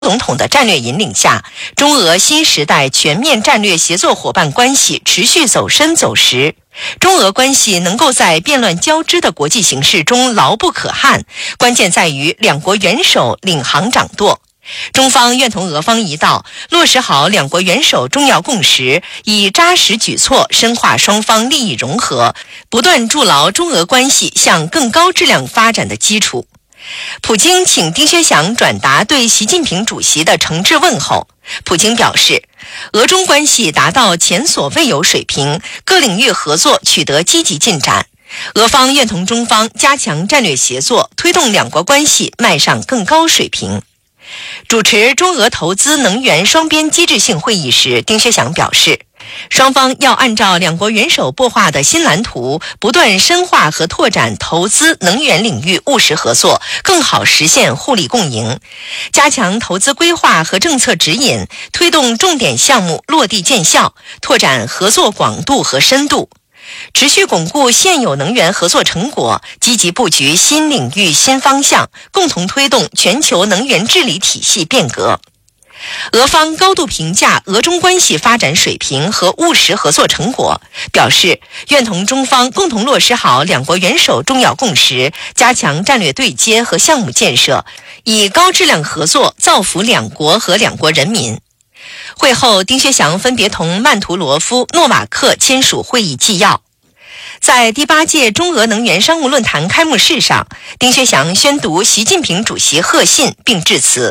总统的战略引领下，中俄新时代全面战略协作伙伴关系持续走深走实，中俄关系能够在变乱交织的国际形势中牢不可撼，关键在于两国元首领航掌舵。中方愿同俄方一道，落实好两国元首重要共识，以扎实举措深化双方利益融合，不断筑牢中俄关系向更高质量发展的基础。普京请丁薛祥转达对习近平主席的诚挚问候。普京表示，俄中关系达到前所未有水平，各领域合作取得积极进展。俄方愿同中方加强战略协作，推动两国关系迈上更高水平。主持中俄投资能源双边机制性会议时，丁薛祥表示，双方要按照两国元首擘画的新蓝图，不断深化和拓展投资能源领域务实合作，更好实现互利共赢，加强投资规划和政策指引，推动重点项目落地见效，拓展合作广度和深度，持续巩固现有能源合作成果，积极布局新领域新方向，共同推动全球能源治理体系变革。俄方高度评价俄中关系发展水平和务实合作成果，表示愿同中方共同落实好两国元首重要共识，加强战略对接和项目建设，以高质量合作造福两国和两国人民。会后，丁薛祥分别同曼图罗夫、诺瓦克签署会议纪要。在第8届中俄能源商务论坛开幕式上，丁薛祥宣读习近平主席贺信并致辞。